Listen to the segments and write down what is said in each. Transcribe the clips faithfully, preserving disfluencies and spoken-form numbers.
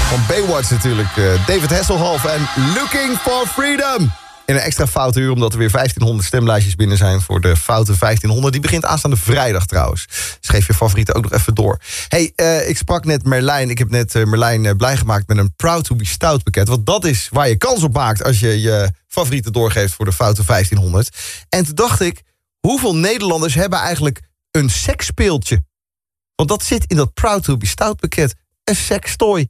Van Baywatch natuurlijk. Uh, David Hasselhoff en Looking for Freedom. In een extra foute uur, omdat er weer vijftienhonderd stemlijstjes binnen zijn... voor de Foute vijftienhonderd. Die begint aanstaande vrijdag trouwens. Schreef je favorieten ook nog even door. Hey, uh, ik sprak net Merlijn. Ik heb net uh, Merlijn uh, blij gemaakt met een Proud to be Stout pakket. Want dat is waar je kans op maakt... als je je favorieten doorgeeft voor de Foute vijftienhonderd. En toen dacht ik, hoeveel Nederlanders hebben eigenlijk een seksspeeltje? Want dat zit in dat Proud to be Stout pakket. Een sekstooi.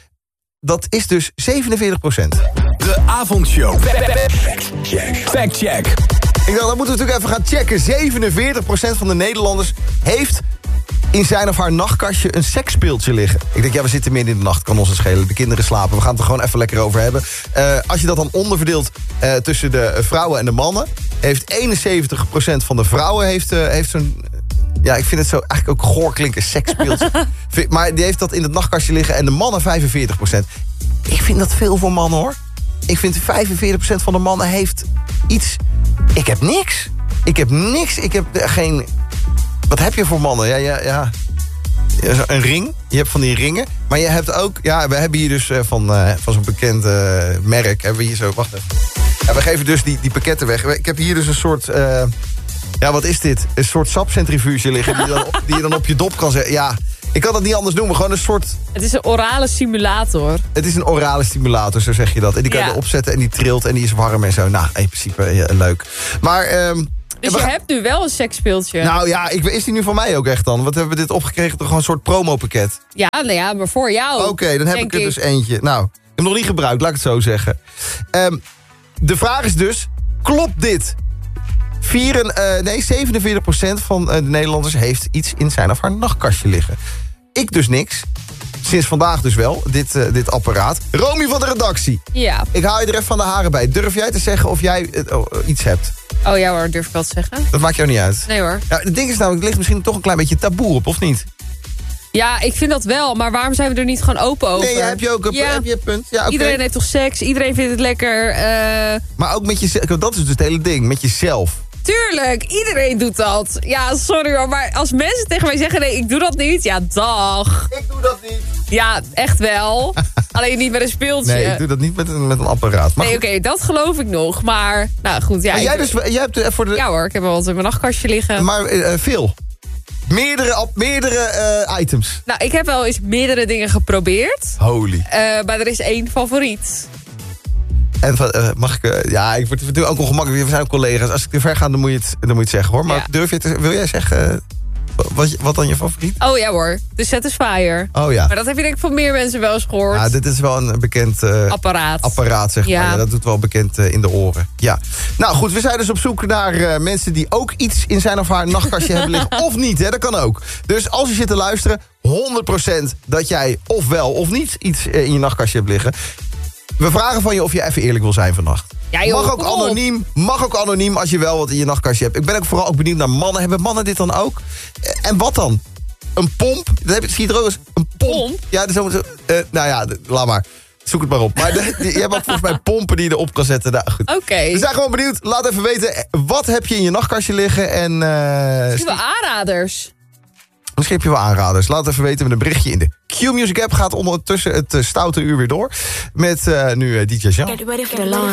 Dat is dus zevenenveertig procent. De avondshow. Fact check. Fact check. Ik dacht, dat moeten we natuurlijk even gaan checken. zevenenveertig procent van de Nederlanders heeft in zijn of haar nachtkastje een seksspeeltje liggen. Ik denk, ja, we zitten midden in de nacht, kan ons het schelen. De kinderen slapen, we gaan het er gewoon even lekker over hebben. Uh, als je dat dan onderverdeelt uh, tussen de vrouwen en de mannen... heeft eenenzeventig procent van de vrouwen heeft, uh, heeft zo'n... Ja, ik vind het zo eigenlijk ook goor klinken, seksspeeltje. Maar die heeft dat in het nachtkastje liggen en de mannen vijfenveertig procent. Ik vind dat veel voor mannen, hoor. Ik vind vijfenveertig procent van de mannen heeft iets... Ik heb niks. Ik heb niks. Ik heb geen... Wat heb je voor mannen? Ja, ja, ja. Een ring. Je hebt van die ringen. Maar je hebt ook... Ja, we hebben hier dus van, uh, van zo'n bekend uh, merk... Hebben we hier zo... Wacht even. Ja, we geven dus die, die pakketten weg. Ik heb hier dus een soort... Uh, ja, wat is dit? Een soort sapcentrifuge liggen... Die, dan, die je dan op je dop kan zetten. Ja... Ik kan dat niet anders noemen, gewoon een soort... Het is een orale simulator. Het is een orale stimulator, zo zeg je dat. En die kan je ja. erop zetten en die trilt en die is warm en zo. Nou, in principe ja, leuk. Maar... Um, dus je ga... hebt nu wel een seksspeeltje. Nou ja, ik, is die nu van mij ook echt dan? Want hebben we dit opgekregen door gewoon een soort promopakket? Ja, nou ja, maar voor jou. Oké, okay, dan heb ik er ik. dus eentje. Nou, ik heb hem nog niet gebruikt, laat ik het zo zeggen. Um, de vraag is dus, klopt dit? Vier, uh, nee, zevenenveertig procent van uh, de Nederlanders heeft iets in zijn of haar nachtkastje liggen. Ik dus niks. Sinds vandaag dus wel, dit, uh, dit apparaat. Romy van de redactie. Ja. Ik haal je er even van de haren bij. Durf jij te zeggen of jij uh, oh, iets hebt? Oh ja hoor, durf ik wel te zeggen. Dat maakt jou niet uit? Nee hoor. Ja, het ding is namelijk, er ligt misschien toch een klein beetje taboe op, of niet? Ja, ik vind dat wel, maar waarom zijn we er niet gewoon open over? Nee, ja, heb je ook een ja. heb je een punt. Ja, okay. Iedereen heeft toch seks, iedereen vindt het lekker. Uh... Maar ook met jezelf, dat is dus het hele ding, met jezelf. Tuurlijk, iedereen doet dat. Ja, sorry hoor, maar als mensen tegen mij zeggen... nee, ik doe dat niet, ja, dag. Ik doe dat niet. Ja, echt wel. Alleen niet met een speeltje. Nee, ik doe dat niet met een, met een apparaat. Maar nee, oké, okay, dat geloof ik nog. Maar, nou goed, ja. Maar jij, ik, dus, jij hebt voor de... Ja hoor, ik heb wel wat in mijn nachtkastje liggen. Maar uh, veel. Meerdere, meerdere uh, items. Nou, ik heb wel eens meerdere dingen geprobeerd. Holy. Uh, maar er is één favoriet. En uh, mag ik... Uh, ja, ik word natuurlijk ook ongemakkelijk. We zijn ook collega's. Als ik te ver ga, dan moet je het, dan moet je het zeggen, hoor. Maar ja. durf je te, wil jij zeggen... Uh, wat, wat dan je favoriet? Oh ja hoor, de Satisfyer. Oh ja. Maar dat heb je denk ik van meer mensen wel eens gehoord. Ja, dit is wel een bekend... Uh, apparaat. Apparaat, zeg maar. Ja. Ja, dat doet wel bekend uh, in de oren. Ja. Nou goed, we zijn dus op zoek naar uh, mensen die ook iets in zijn of haar nachtkastje hebben liggen. Of niet, hè, dat kan ook. Dus als je zit te luisteren, honderd procent dat jij of wel of niet iets uh, in je nachtkastje hebt liggen. We vragen van je of je even eerlijk wil zijn vannacht. Ja, joh, mag ook anoniem, mag ook anoniem als je wel wat in je nachtkastje hebt. Ik ben ook vooral ook benieuwd naar mannen. Hebben mannen dit dan ook? En wat dan? Een pomp? Dat heb je, zie je er ook eens? Een pomp? pomp? Ja, dus, uh, nou ja, laat maar. Zoek het maar op. Maar de, die, je hebt ook volgens mij pompen die je erop kan zetten. Nou, goed. Oké. Okay. We zijn gewoon benieuwd. Laat even weten, wat heb je in je nachtkastje liggen? En, uh, Misschien wel aanraders. Misschien heb je wel aanraders. Laat even weten met een berichtje in de Q-Music app. Gaat ondertussen het uh, stoute uur weer door. Met uh, nu uh, D J Jean.